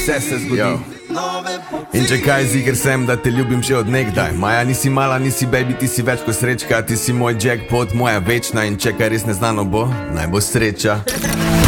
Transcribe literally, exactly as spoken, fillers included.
vse se zgodi. Yo. In če kaj ziger sem, da te ljubim že od nekdaj. Maja, nisi mala, nisi baby, ti si več kot srečka. Ti si moj jackpot, moja večna. In če kaj res neznano bo, naj bo sreča.